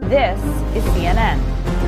This is CNN.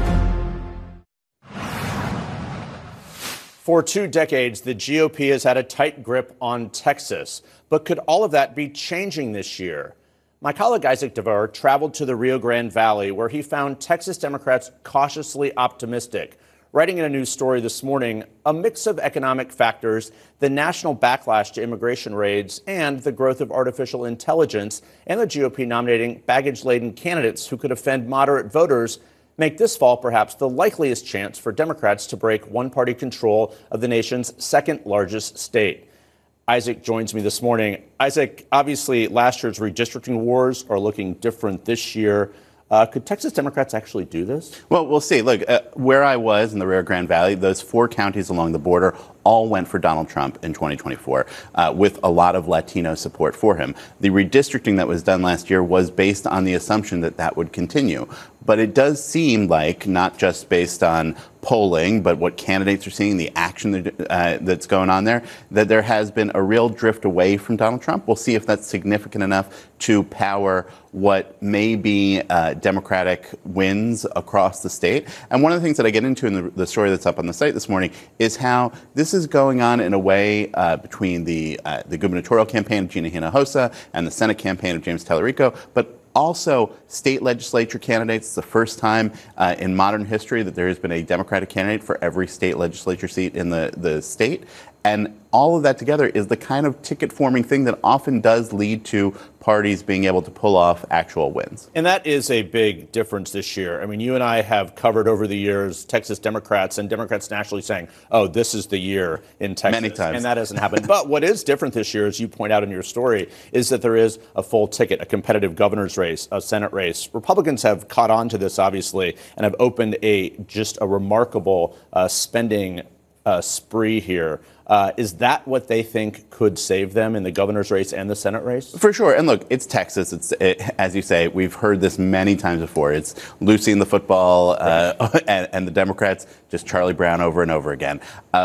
For 2 decades, the GOP has had a tight grip on Texas. But could all of that be changing this year? My colleague Isaac DeVore traveled to the Rio Grande Valley, where he found Texas Democrats cautiously optimistic. Writing in a news story this morning, a mix of economic factors, the national backlash to immigration raids, and the growth of artificial intelligence, and the GOP nominating baggage-laden candidates who could offend moderate voters, make this fall perhaps the likeliest chance for Democrats to break one-party control of the nation's second-largest state. Isaac joins me this morning. Isaac, obviously last year's redistricting wars are looking different this year. Could Texas Democrats actually do this? Well, we'll see. Look, where I was in the Rio Grande Valley, those 4 counties along the border all went for Donald Trump in 2024 with a lot of Latino support for him. The redistricting that was done last year was based on the assumption that that would continue. But it does seem like, not just based on polling, but what candidates are seeing, the action that's going on there, that there has been a real drift away from Donald Trump. We'll see if that's significant enough to power what may be Democratic wins across the state. And one of the things that I get into in the story that's up on the site this morning is how this is going on in a way between the gubernatorial campaign of Gina Hinojosa and the Senate campaign of James Tallarico, but also state legislature candidates. It's the first time in modern history that there has been a Democratic candidate for every state legislature seat in the state. And all of that together is the kind of ticket-forming thing that often does lead to parties being able to pull off actual wins. And that is a big difference this year. I mean, you and I have covered over the years Texas Democrats and Democrats nationally saying, oh, this is the year in Texas. Many times. And that hasn't happened. But what is different this year, as you point out in your story, is that there is a full ticket, a competitive governor's race, a Senate race. Republicans have caught on to this, obviously, and have opened just a remarkable spending spree here. Is that what they think could save them in the governor's race and the Senate race? For sure. And look, it's Texas. As you say, we've heard this many times before. It's Lucy in the football and the Democrats, just Charlie Brown over and over again.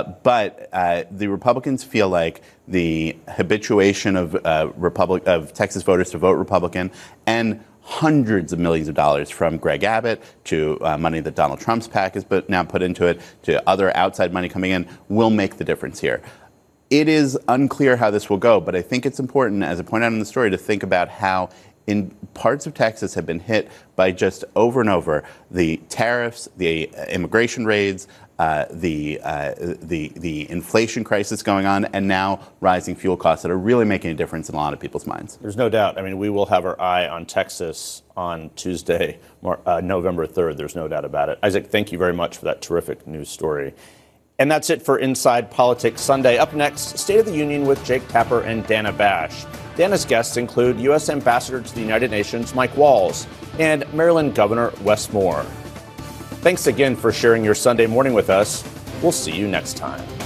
But the Republicans feel like the habituation of Texas voters to vote Republican and hundreds of millions of dollars from Greg Abbott to money that Donald Trump's PAC has now put into it to other outside money coming in will make the difference here. It is unclear how this will go, but I think it's important, as I point out in the story, to think about how in parts of Texas have been hit by just over and over the tariffs, the immigration raids, the inflation crisis going on, and now rising fuel costs that are really making a difference in a lot of people's minds. There's no doubt. I mean, we will have our eye on Texas on Tuesday, November 3rd. There's no doubt about it. Isaac, thank you very much for that terrific news story. And that's it for Inside Politics Sunday. Up next, State of the Union with Jake Tapper and Dana Bash. Dana's guests include U.S. Ambassador to the United Nations Mike Walls and Maryland Governor Wes Moore. Thanks again for sharing your Sunday morning with us. We'll see you next time.